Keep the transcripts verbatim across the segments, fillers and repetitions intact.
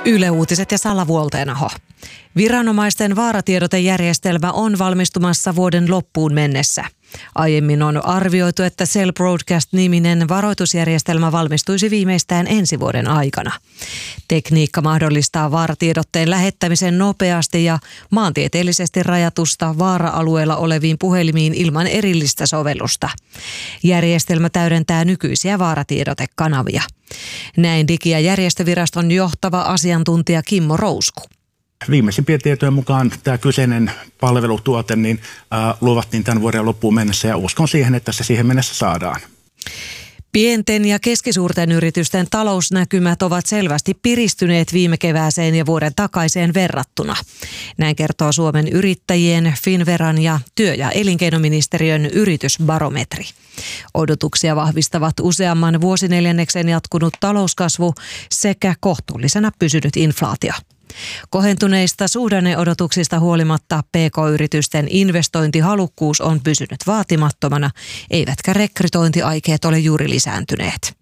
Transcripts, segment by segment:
Yle Uutiset ja Salla Vuolteenaho. Viranomaisten vaaratiedotejärjestelmä on valmistumassa vuoden loppuun mennessä. Aiemmin on arvioitu, että Cell Broadcast-niminen varoitusjärjestelmä valmistuisi viimeistään ensi vuoden aikana. Tekniikka mahdollistaa vaaratiedotteen lähettämisen nopeasti ja maantieteellisesti rajatusta vaara-alueella oleviin puhelimiin ilman erillistä sovellusta. Järjestelmä täydentää nykyisiä vaaratiedotekanavia. Näin Digi- ja järjestöviraston johtava asiantuntija Kimmo Rousku. Viimeisimpien tietojen mukaan tämä kyseinen palvelutuote niin, äh, luvattiin tämän vuoden loppuun mennessä ja uskon siihen, että se siihen mennessä saadaan. Pienten ja keskisuurten yritysten talousnäkymät ovat selvästi piristyneet viime kevääseen ja vuoden takaiseen verrattuna. Näin kertoo Suomen yrittäjien, Finnveran ja työ- ja elinkeinoministeriön yritysbarometri. Odotuksia vahvistavat useamman vuosineljänneksen jatkunut talouskasvu sekä kohtuullisena pysynyt inflaatio. Kohentuneista suhdanneodotuksista huolimatta P K-yritysten investointihalukkuus on pysynyt vaatimattomana, eivätkä rekrytointiaikeet ole juuri lisääntyneet.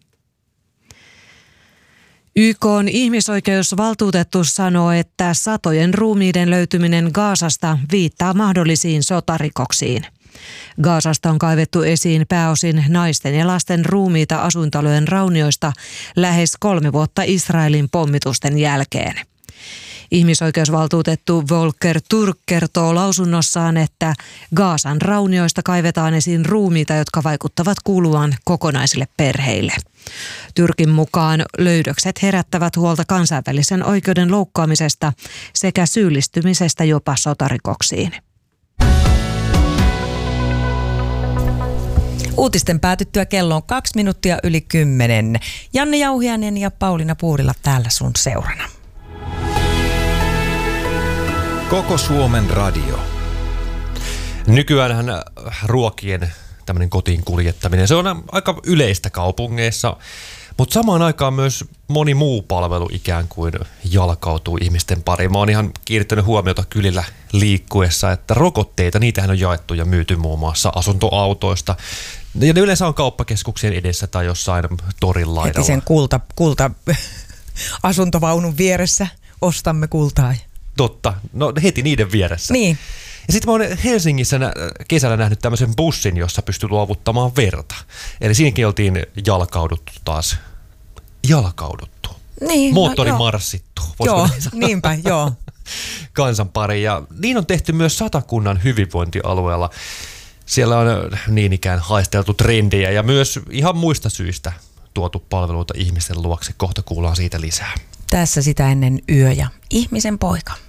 Y K:n ihmisoikeusvaltuutettu sanoo, että satojen ruumiiden löytyminen Gazasta viittaa mahdollisiin sotarikoksiin. Gazasta on kaivettu esiin pääosin naisten ja lasten ruumiita asuintalojen raunioista lähes kolme vuotta Israelin pommitusten jälkeen. Ihmisoikeusvaltuutettu Volker Turk kertoo lausunnossaan, että Gazan raunioista kaivetaan esiin ruumiita, jotka vaikuttavat kuuluvan kokonaisille perheille. Turkin mukaan löydökset herättävät huolta kansainvälisen oikeuden loukkaamisesta sekä syyllistymisestä jopa sotarikoksiin. Uutisten päätyttyä kello on kaksi minuuttia yli kymmenen. Janne Jauhiainen ja Pauliina Puurila täällä sun seurana. Koko Suomen radio. Nykyäänhän ruokien tämmöinen kotiin kuljettaminen, se on aika yleistä kaupungeissa, mutta samaan aikaan myös moni muu palvelu ikään kuin jalkautuu ihmisten pariin. Mä oon ihan kiinnittänyt huomiota kylillä liikkuessa, että rokotteita, niitähän on jaettu ja myyty muun muassa asuntoautoista. Ja ne yleensä on kauppakeskuksien edessä tai jossain torin laidalla. Heti sen kulta, kulta asuntovaunun vieressä ostamme kultaa. Totta, no heti niiden vieressä. Niin. Ja sitten mä oon Helsingissä kesällä nähnyt tämmöisen bussin, jossa pystyy luovuttamaan verta. Eli siinäkin oltiin jalkauduttu taas. Jalkauduttu. Niin, Moottori no, marssittu. Joo, niinpä, joo. Kansan pari. Ja niin on tehty myös Satakunnan hyvinvointialueella. Siellä on niin ikään haisteltu trendiä ja myös ihan muista syistä tuotu palveluita ihmisten luokse. Kohta kuullaan siitä lisää. Tässä sitä ennen yö ja ihmisen poika.